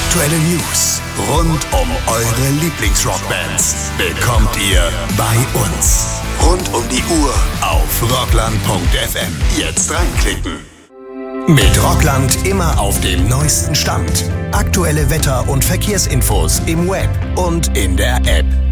Aktuelle News rund um eure Lieblingsrockbands bekommt ihr bei uns. Rund um die Uhr auf rockland.fm. Jetzt reinklicken. Mit Rockland immer auf dem neuesten Stand. Aktuelle Wetter- und Verkehrsinfos im Web und in der App.